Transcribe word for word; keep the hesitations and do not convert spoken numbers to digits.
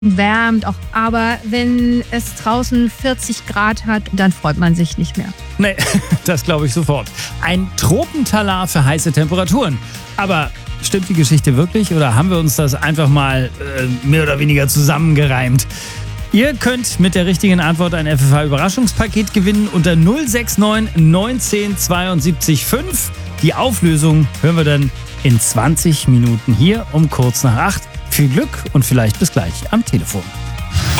wärmt auch. Aber wenn es draußen vierzig Grad hat, dann freut man sich nicht mehr. Nee, das glaube ich sofort. Ein Tropentalar für heiße Temperaturen. Aber stimmt die Geschichte wirklich oder haben wir uns das einfach mal äh, mehr oder weniger zusammengereimt? Ihr könnt mit der richtigen Antwort ein F F H-Überraschungspaket gewinnen unter null sechs neun neunzehn zweiundsiebzig fünf. Die Auflösung hören wir dann in zwanzig Minuten hier um kurz nach acht. Viel Glück und vielleicht bis gleich am Telefon.